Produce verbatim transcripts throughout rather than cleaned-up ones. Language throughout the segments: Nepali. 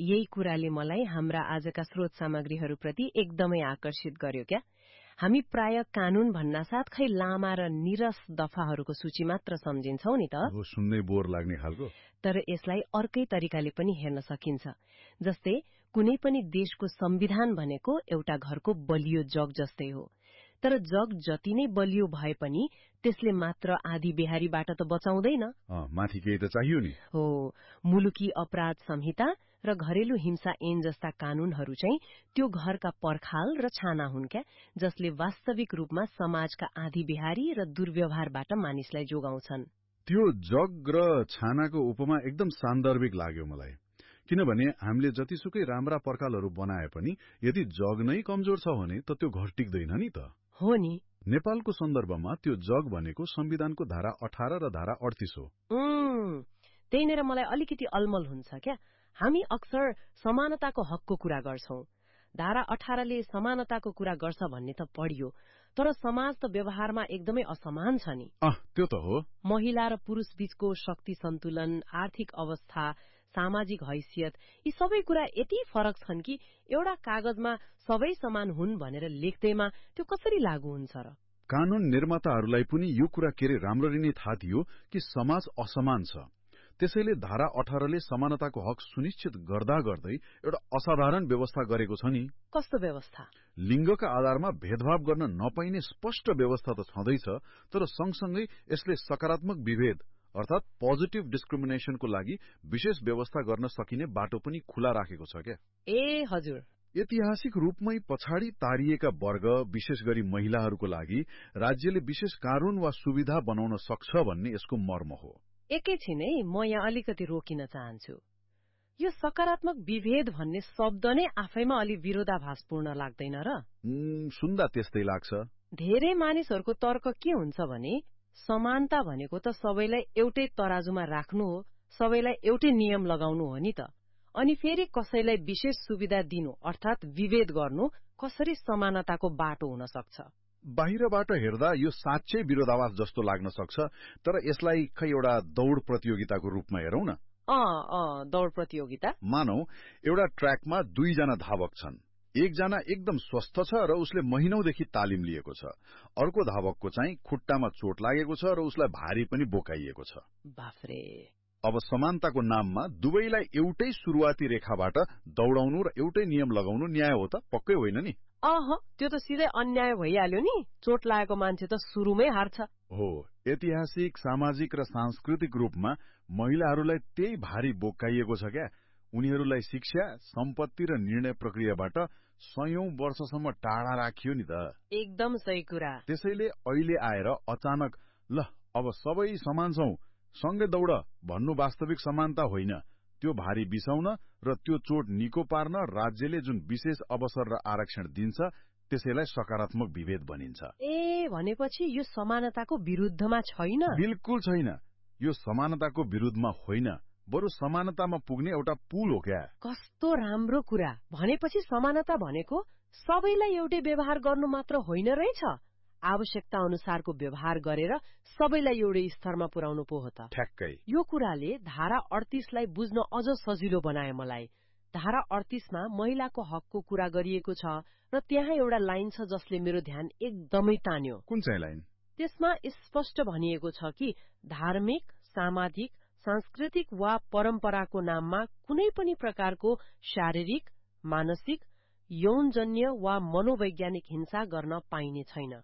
यही कुराले मलाई हाम्रा आजका स्रोत सामग्रीहरूप्रति एकदमै आकर्षित गर्यो क्या। हामी प्राय कानून भन्नासाथ खै लामा र निरस दफाहरूको सूची मात्र सम्झिन्छौ नि त। सुन्नै बोर लाग्ने खालको। तर यसलाई अर्कै तरिकाले पनि हेर्न सकिन्छ। जस्तै कुनै पनि देशको संविधान भनेको एउटा घरको बलियो जग जस्तै हो। तर जग जति नै बलियो भए पनि त्यसले मात्र आधी बेहारीबाट त बचाउँदैन। माथि केही त चाहियो नि। हो, मुलुकी अपराध संहिता र घरेलु हिंसा ऐन जस्ता कानूनहरू चाहिँ त्यो घरका पर्खाल र छाना हुन् क्या, जसले वास्तविक रूपमा समाजका आधी बेहारी र दुर्व्यवहारबाट मानिसलाई जोगाउँछन्। त्यो जग र छानाको उपमा एकदम सान्दर्भिक लाग्यो मलाई। किनभने हामीले जतिसुकै राम्रा पर्खालहरू बनाए पनि यदि जग नै कमजोर छ भने त त्यो घर टिक्दैन नि त। हो नि। नेपालको सन्दर्भमा त्यो जग भनेको संविधानको धारा अठार र धारा अडतीस हो। उम्, त्यहीनेर मलाई अलिकति अलमल हुन्छ क्या। हामी अक्सर समानताको हकको कुरा गर्छौं। धारा अठारले समानताको कुरा गर्छ भन्ने त पढियो, तर समाज त व्यवहारमा एकदमै असमान छ नि। अँ, त्यो त हो। महिला र पुरुष बीचको शक्ति सन्तुलन, आर्थिक अवस्था, सामाजिक हैसियत, यी सबै कुरा यति फरक छन् कि एउटा कागजमा सबै समान हुन् भनेर लेख्दैमा त्यो कसरी लागू हुन्छ र? कानून निर्माताहरूलाई पनि यो कुरा केरे राम्ररी नै थाहा थियो कि समाज असमान छ। त्यसैले धारा अठारले समानताको हक सुनिश्चित गर्दा गर्दै एउटा असाधारण व्यवस्था गरेको छ नि। कस्तो व्यवस्था? लिङ्गका आधारमा भेदभाव गर्न नपाइने स्पष्ट व्यवस्था त छँदैछ, तर सँगसँगै यसले सकारात्मक विभेद अर्थात पोजिटिभ डिस्क्रिमिनेसनको लागि विशेष व्यवस्था गर्न सकिने बाटो पनि खुला राखेको छ क्या। ए हजुर। ऐतिहासिक रूपमै पछाडि तारिएका वर्ग, विशेष गरी महिलाहरूको लागि राज्यले विशेष कानून वा सुविधा बनाउन सक्छ भन्ने यसको मर्म हो। एकैछिनै म यहाँ अलिकति रोकिन चाहन्छु। यो सकारात्मक विभेद भन्ने शब्द नै आफैमा अलि विरोधाभासपूर्ण लाग्दैन र? सुन्दा त्यस्तै लाग्छ। धेरै मानिसहरूको तर्क के हुन्छ भने समानता भनेको त सबैलाई एउटै तराजुमा राख्नु हो, सबैलाई एउटै नियम लगाउनु हो नि त। अनि फेरि कसैलाई विशेष सुविधा दिनु अर्थात विभेद गर्नु कसरी समानताको बाटो हुन सक्छ? बाहिरबाट हेर्दा यो साँच्चै विरोधाभास जस्तो लाग्न सक्छ, तर यसलाई खै एउटा दौड प्रतियोगिताको रूपमा हेरौं न। अँ अँ दौड प्रतियोगिता। मानौ एउटा ट्र्याकमा दुईजना धावक छन्। एकजना एकदम स्वस्थ छ र उसले महिनौदेखि तालिम लिएको छ। अर्को धावकको चाहिँ खुट्टामा चोट लागेको छ र उसलाई भारी पनि बोकाइएको छ। बाफरे। अब समानताको नाममा दुवैलाई एउटै सुरुवाती रेखाबाट दौडाउनु र एउटै नियम लगाउनु न्याय हो त? पक्कै होइन नि। अह, त्यो त सिधै अन्याय भइहाल्यो नि। चोट लागेको मान्छे त सुरुमै हार्छ। हो, ऐतिहासिक, सामाजिक र सांस्कृतिक रूपमा महिलाहरूलाई त्यही भारी बोकाइएको छ क्या। उनीहरूलाई शिक्षा, सम्पत्ति र निर्णय प्रक्रियाबाट सयौं वर्षसम्म टाढा राखियो नि त। एकदम सही कुरा। त्यसैले अहिले आएर अचानक ल अब सबै समान छौं, सँगै दौड भन्नु वास्तविक समानता होइन। त्यो भारी बिसाउन र त्यो चोट निको पार्न राज्यले जुन विशेष अवसर र आरक्षण दिन्छ त्यसैलाई सकारात्मक विभेद भनिन्छ। ए भनेपछि यो समानताको विरुद्धमा छैन? बिल्कुल छैन। यो समानताको विरुद्धमा होइन, बरु समानतामा पुग्ने एउटा पुल हो क्या। कस्तो राम्रो कुरा। भनेपछि समानता भनेको सबैलाई एउटै व्यवहार गर्नु मात्र होइन रहेछ, आवश्यकता अनुसारको व्यवहार गरेर सबैलाई एउटै स्तरमा पुर्याउनु पो हो त। ठ्याक्कै। यो कुराले धारा अडतीसलाई बुझ्न अझ सजिलो बनायो मलाई। धारा अडतीसमा महिलाको हकको कुरा गरिएको छ र त्यहाँ एउटा लाइन छ जसले मेरो ध्यान एकदमै तान्यो। कुन चाहिँ लाइन? त्यसमा स्पष्ट भनिएको छ कि धार्मिक, सामाजिक, सांस्कृतिक वा परम्पराको नाममा कुनै पनि प्रकारको शारीरिक, मानसिक, यौनजन्य वा मनोवैज्ञानिक हिंसा गर्न पाइने छैन।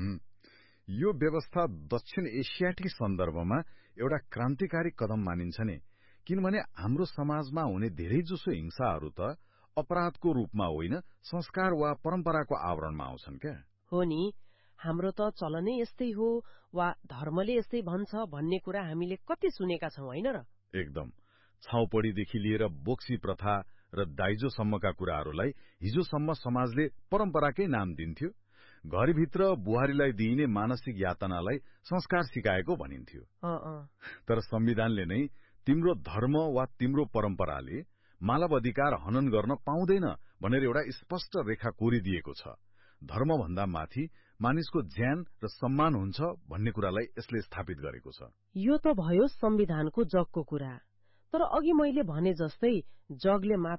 यो व्यवस्था दक्षिण एसियाटी सन्दर्भमा एउटा क्रान्तिकारी कदम मानिन्छ नि, किनभने हाम्रो समाजमा हुने धेरैजसो हिंसाहरू त अपराधको रूपमा होइन, संस्कार वा परम्पराको आवरणमा आउँछन् क्या। हो नि, हाम्रो त चलनै यस्तै हो वा धर्मले यस्तै भन्छ भन्ने कुरा हामीले कति सुनेका छौं होइन र? एकदम। छाउपडीदेखि लिएर बोक्सी प्रथा र दाइजोसम्मका कुराहरूलाई हिजोसम्म समाजले परम्पराकै नाम दिन्थ्यो। घरभित्र बुहारीलाई दिइने मानसिक यातनालाई संस्कार सिकाएको भनिन्थ्यो। तर संविधानले नै तिम्रो धर्म वा तिम्रो परम्पराले मानव अधिकार हनन गर्न पाउँदैन भनेर एउटा स्पष्ट रेखा कोरिदिएको छ। धर्मभन्दा माथि मानिसको ज्यान र सम्मान हुन्छ भन्ने कुरालाई यसले स्थापित गरेको छ। यो त भयो संविधानको जगको कुरा। तर अघि मैले भने जस्तै जगले